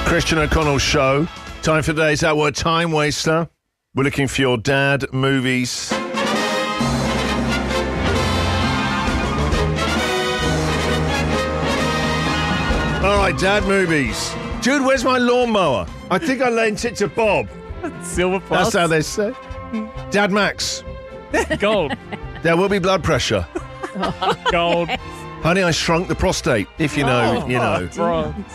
Christian O'Connell Show. Time for today's That Word Time Waster. We're looking for your dad movies. All right, dad movies. Dude, where's my lawnmower? I think I lent it to Bob. Silver Plus. That's how they say. Dad Max. Gold. There will be blood pressure. Gold. Honey, I Shrunk the Prostate. If you know, you know. Bronze.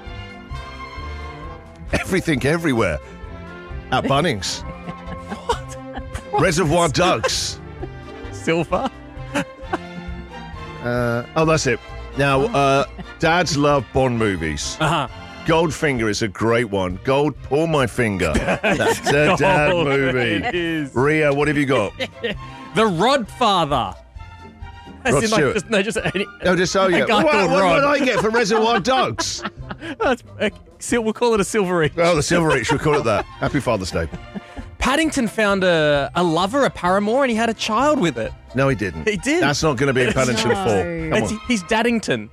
Everything everywhere. At Bunnings. What? Reservoir Dogs. Silver. That's it. Now, dads love Bond movies. Uh-huh. Goldfinger is a great one. Gold, pull my finger. That's a dad Gold. movie. It is. Ria, what have you got? The Rodfather. As Rod in, Stewart. just any. Oh, just A yeah. guy What called did Rod. I get for Reservoir Dogs? We'll call it a silver each. Oh, the Silver Reach, we'll call it that. Happy Father's Day. Paddington found a lover, a paramour, and he had a child with it. No, he didn't. He did. That's not going to be in Paddington 4. Come on. He's Daddington.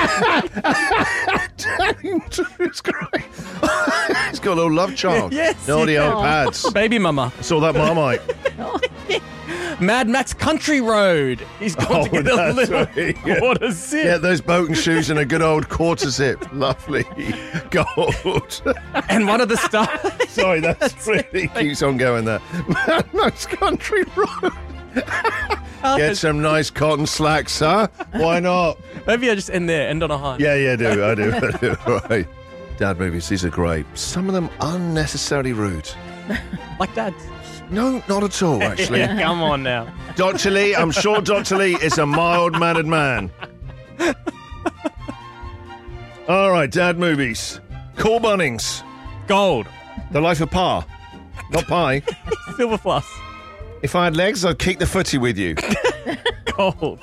It's great. He's got a little love child. Yes, Naughty yeah. old pads. Baby mama. I saw that Marmite. Mad Max Country Road. He's got to get a that's little right, yeah. quarter zip. Get those boating shoes and a good old quarter zip. Lovely. Gold. And one of the stars. Sorry, that's really keeps on going there. Mad Max Country Road. Get some nice cotton slacks, huh? Why not? Maybe I just end on a high. Yeah, I do. Right. Dad movies, these are great. Some of them unnecessarily rude. Like dads. No, not at all, actually. Come on now. Dr. Lee, I'm sure Dr. Lee is a mild-mannered man. All right, dad movies. Cool Bunnings. Gold. The Life of Pa. Not pie. Silver Plus. If I had legs, I'd kick the footy with you. Gold.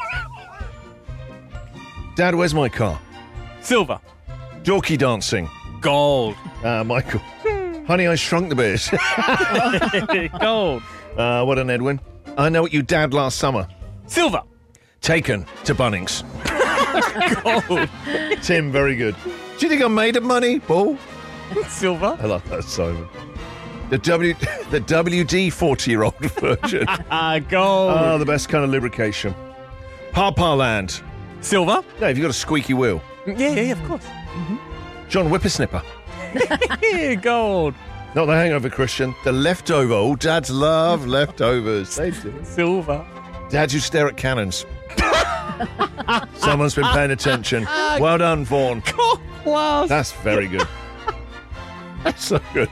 Dad, where's my car? Silver. Dorky Dancing. Gold. Michael. Honey, I Shrunk the Bears. Gold. What an Edwin. I Know What You Dad Last Summer. Silver. Taken to Bunnings. Gold. Tim, very good. Do you think I'm made of money, Paul? Silver. I love that, Simon. The WD 40-year-old version. Gold. Oh, the best kind of lubrication. Papa Land. Silver. No, have you got a squeaky wheel? Yeah, of course. John Whippersnipper. Gold. Not the Hangover, Christian. The Leftover. Oh, dads love leftovers. They do. Silver. Dads who stare at cannons. Someone's been paying attention. Well done, Vaughan. Gold Plus. That's very good. That's so good.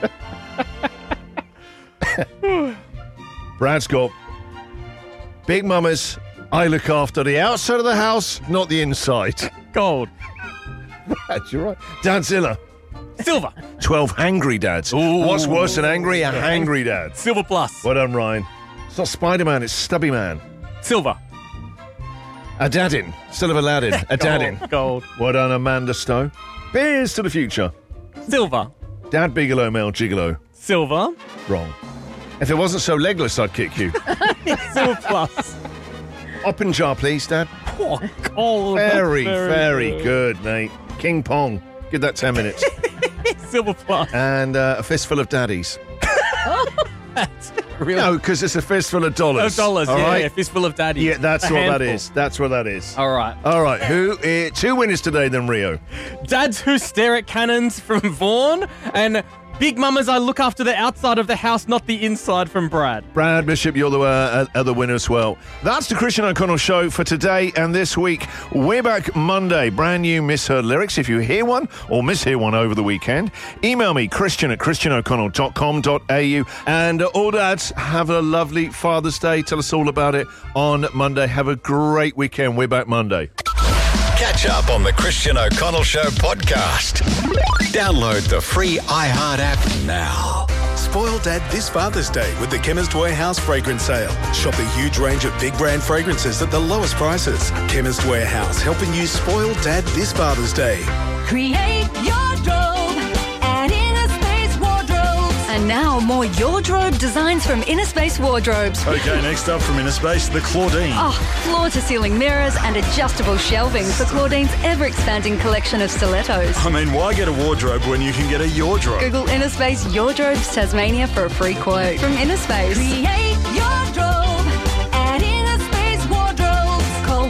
Brad's got Big Mamas. I look after the outside of the house, not the inside. Gold. Brad, you're right. Dadzilla. Silver. 12 hangry dads. Ooh. What's worse than angry? A hangry dad. Silver Plus. Well done, Ryan. It's not Spider-Man, it's Stubby Man. Silver. A daddin. Still of Aladdin. A daddin. Gold. Well done, Amanda Stowe. Beers to the future. Silver. Dad Bigelow, Mel Gigolo. Silver. Wrong. If it wasn't so legless, I'd kick you. Silver Plus. Open jar, please, Dad. Oh, gold. Very, That's very good, mate. King Pong. Give that 10 minutes. Silver Plus. And a fistful of daddies. That's really No, because it's a fistful of dollars. dollars. All Yeah, right? yeah, fistful of daddy. Yeah, that's A what that handful. is. That's what that is. All right. All right. Two winners today, then, Rio. Dads who stare at cannons from Vaughan, and Big Mamas I look after the outside of the house, not the inside from Brad. Brad Bishop, you're the other winner as well. That's the Christian O'Connell Show for today and this week. We're back Monday. Brand new misheard lyrics. If you hear one or mishear one over the weekend, email me, christian@christianoconnell.com.au. And all dads, have a lovely Father's Day. Tell us all about it on Monday. Have a great weekend. We're back Monday. Catch up on the Christian O'Connell Show podcast. Download the free iHeart app now. Spoil Dad this Father's Day with the Chemist Warehouse fragrance sale. Shop a huge range of big brand fragrances at the lowest prices. Chemist Warehouse, helping you spoil Dad this Father's Day. Create your strobe and inner space wardrobes. A And now more Wardrobe designs from Innerspace Wardrobes. Okay, next up from Innerspace, the Claudine. Oh, floor-to-ceiling mirrors and adjustable shelving for Claudine's ever-expanding collection of stilettos. I mean, why get a wardrobe when you can get a Wardrobe? Google Innerspace Wardrobes Tasmania for a free quote. From Innerspace. Create your wardrobe at Innerspace Wardrobes. Call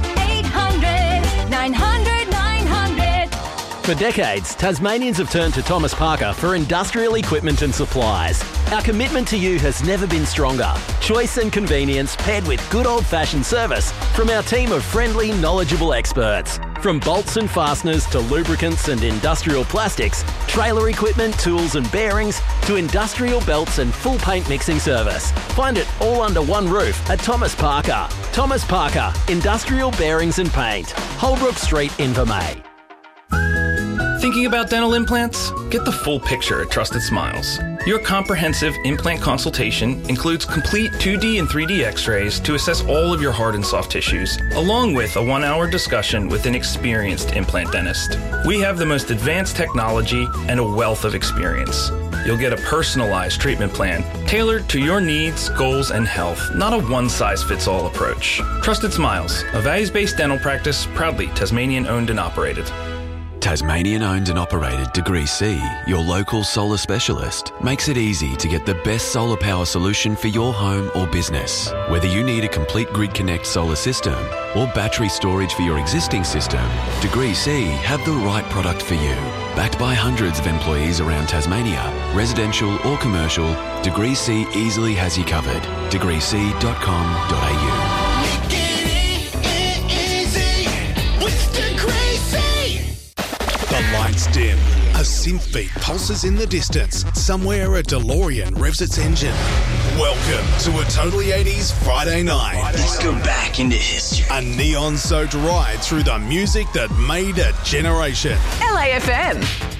1-800-900-900. For decades, Tasmanians have turned to Thomas Parker for industrial equipment and supplies. Our commitment to you has never been stronger. Choice and convenience paired with good old-fashioned service from our team of friendly, knowledgeable experts. From bolts and fasteners to lubricants and industrial plastics, trailer equipment, tools and bearings, to industrial belts and full paint mixing service. Find it all under one roof at Thomas Parker. Thomas Parker, Industrial Bearings and Paint. Holbrook Street, Invermay. Thinking about dental implants? Get the full picture at Trusted Smiles. Your comprehensive implant consultation includes complete 2D and 3D x-rays to assess all of your hard and soft tissues, along with a 1-hour discussion with an experienced implant dentist. We have the most advanced technology and a wealth of experience. You'll get a personalized treatment plan tailored to your needs, goals, and health, not a one-size-fits-all approach. Trusted Smiles, a values-based dental practice, proudly Tasmanian-owned and operated. Tasmanian owned and operated Degree C, your local solar specialist, makes it easy to get the best solar power solution for your home or business. Whether you need a complete Grid Connect solar system or battery storage for your existing system, Degree C have the right product for you. Backed by hundreds of employees around Tasmania, residential or commercial, Degree C easily has you covered. degreec.com.au. The lights dim. A synth beat pulses in the distance. Somewhere a DeLorean revs its engine. Welcome to a Totally 80s Friday night. Let's go back into history. A neon-soaked ride through the music that made a generation. LAFM.